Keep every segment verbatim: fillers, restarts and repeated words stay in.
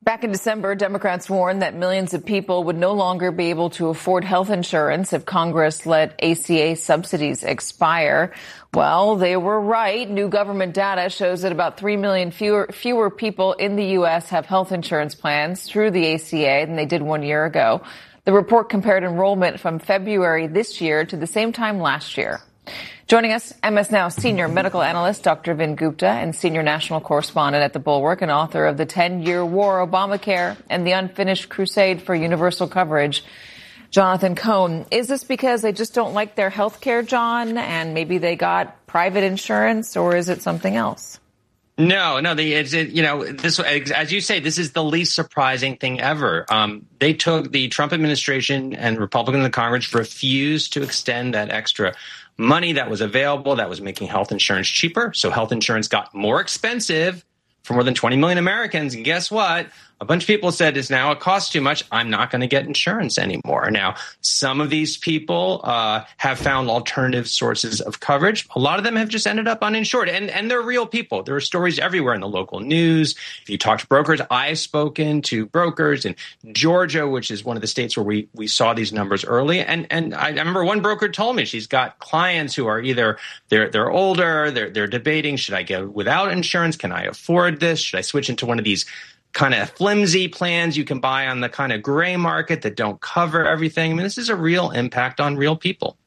Back in December, Democrats warned that millions of people would no longer be able to afford health insurance if Congress let A C A subsidies expire. Well, they were right. New government data shows that about three million fewer, fewer people in the U S have health insurance plans through the A C A than they did one year ago. The report compared enrollment from February this year to the same time last year. Joining us, M S Now senior medical analyst Doctor Vin Gupta and senior national correspondent at The Bulwark and author of The ten-Year War, Obamacare, and The Unfinished Crusade for Universal Coverage, Jonathan Cohn. Is this because they just don't like their health care, John, and maybe they got private insurance, or is it something else? No, no, the, it's, it, you know, this, as you say, this is the least surprising thing ever. Um, they took the Trump administration and Republicans in the Congress refused to extend that extra money that was available that was making health insurance cheaper. So health insurance got more expensive for more than twenty million Americans. And guess what? A bunch of people said, it's now it costs too much. I'm not going to get insurance anymore. Now, some of these people uh, have found alternative sources of coverage. A lot of them have just ended up uninsured. And, and they're real people. There are stories everywhere in the local news. If you talk to brokers, I've spoken to brokers in Georgia, which is one of the states where we, we saw these numbers early. And, and I, I remember one broker told me she's got clients who are either they're, they're older, they're, they're debating, should I go without insurance? Can I afford this? Should I switch into one of these kind of flimsy plans you can buy on the kind of gray market that don't cover everything? I mean, this is a real impact on real people.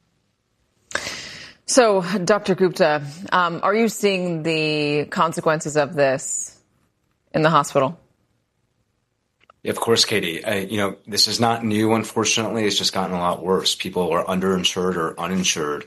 So, Doctor Gupta, um, are you seeing the consequences of this in the hospital? Of course, Katie. Uh, you know, this is not new, unfortunately. It's just gotten a lot worse. People are underinsured or uninsured.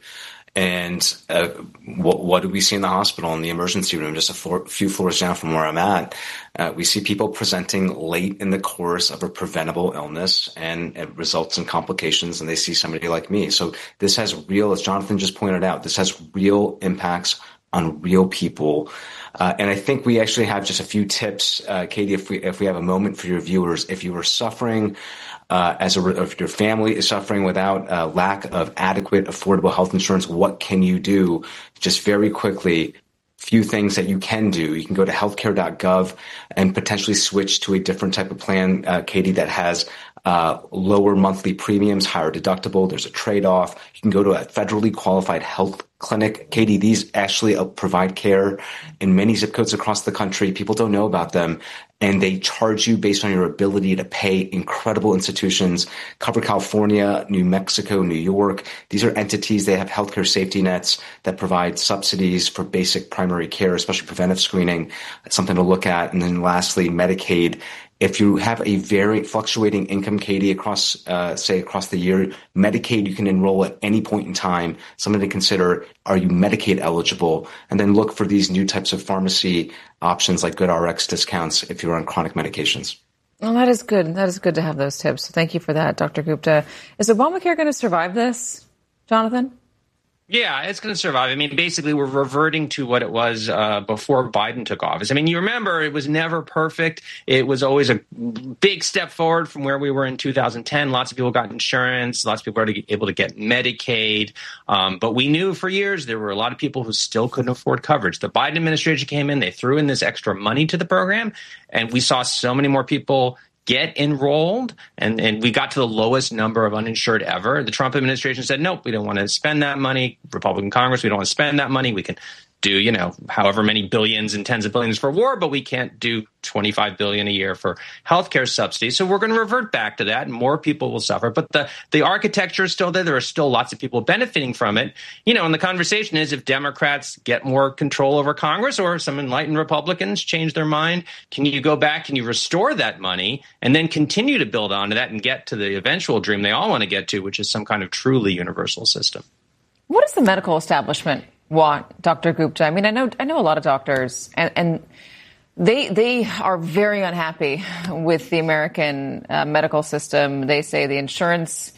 And uh, what, what do we see in the hospital, in the emergency room, just a four, few floors down from where I'm at? Uh, we see people presenting late in the course of a preventable illness, and it results in complications, and they see somebody like me. So this has real, as Jonathan just pointed out, this has real impacts on real people. Uh, and I think we actually have just a few tips, uh, Katie, if we if we have a moment for your viewers. If you are suffering, uh, as a, if your family is suffering without uh, lack of adequate, affordable health insurance, what can you do? Just very quickly, few things that you can do. You can go to healthcare dot gov and potentially switch to a different type of plan, uh, Katie, that has uh, lower monthly premiums, higher deductible. There's a trade-off. You can go to a federally qualified health clinic. Katie, these actually provide care in many zip codes across the country. People don't know about them, and they charge you based on your ability to pay. Incredible institutions cover California, New Mexico, New York. These are entities. They have healthcare safety nets that provide subsidies for basic primary care, especially preventive screening. That's something to look at. And then lastly, Medicaid. If you have a very fluctuating income, Katie, across, uh, say, across the year, Medicaid, you can enroll at any point in time. Something to consider, are you Medicaid eligible? And then look for these new types of pharmacy options like GoodRx discounts if you're on chronic medications. Well, that is good. That is good to have those tips. Thank you for that, Doctor Gupta. Is Obamacare going to survive this, Jonathan? Yeah, it's going to survive. I mean, basically, we're reverting to what it was uh, before Biden took office. I mean, you remember it was never perfect. It was always a big step forward from where we were in two thousand ten. Lots of people got insurance. Lots of people were able to get Medicaid. Um, but we knew for years there were a lot of people who still couldn't afford coverage. The Biden administration came in. They threw in this extra money to the program, and we saw so many more people get enrolled, and, and we got to the lowest number of uninsured ever. The Trump administration said, nope, we don't want to spend that money. Republican Congress, we don't want to spend that money. We can do, you know, however many billions and tens of billions for war, but we can't do twenty-five billion dollars a year for healthcare subsidies. So we're going to revert back to that, and more people will suffer. But the, the architecture is still there. There are still lots of people benefiting from it. You know, and the conversation is, if Democrats get more control over Congress, or some enlightened Republicans change their mind, can you go back, can you restore that money, and then continue to build onto that and get to the eventual dream they all want to get to, which is some kind of truly universal system? What does the medical establishment want, Doctor Gupta? I mean, I know I know a lot of doctors, and, and they they are very unhappy with the American uh, medical system. They say the insurance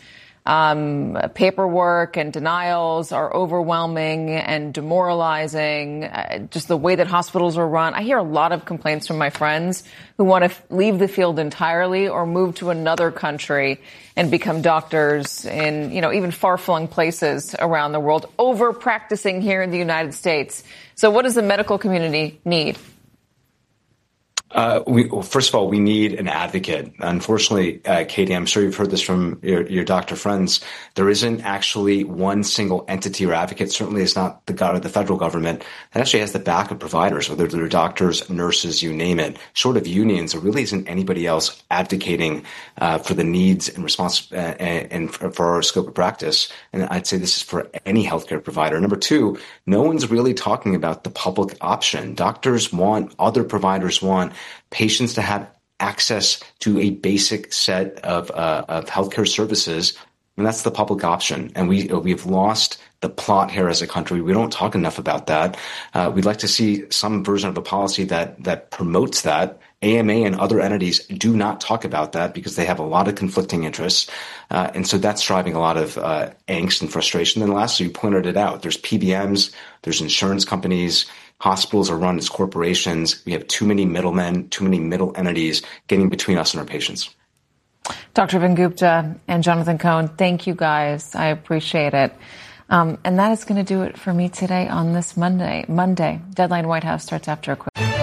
um, paperwork and denials are overwhelming and demoralizing. Uh, just the way that hospitals are run. I hear a lot of complaints from my friends who want to f- leave the field entirely or move to another country and become doctors in, you know, even far-flung places around the world, over practicing here in the United States. So what does the medical community need? Uh, we, well, first of all, we need an advocate. Unfortunately, uh, Katie, I'm sure you've heard this from your, your doctor friends. There isn't actually one single entity or advocate. Certainly, it's not the, the federal government that actually has the back of providers, whether they're doctors, nurses, you name it. Short of unions, there really isn't anybody else advocating uh, for the needs and response uh, and, and for our scope of practice. And I'd say this is for any healthcare provider. Number two, no one's really talking about the public option. Doctors want, other providers want patients to have access to a basic set of uh, of healthcare services, and that's the public option. And we we've lost the plot here as a country. We don't talk enough about that. Uh, we'd like to see some version of a policy that that promotes that. A M A and other entities do not talk about that because they have a lot of conflicting interests, uh, and so that's driving a lot of uh, angst and frustration. And lastly, you pointed it out. There's P B Ms, there's insurance companies. Hospitals are run as corporations. We have too many middlemen, too many middle entities getting between us and our patients. Doctor Vin Gupta and Jonathan Cohn, thank you guys. I appreciate it. Um, and that is going to do it for me today on this Monday. Monday. Deadline White House starts after a quick.